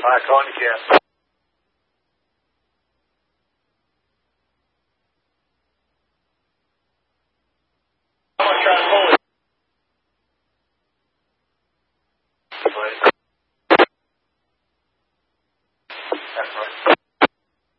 Alright, calling you, Cass. I'm gonna try to pull it.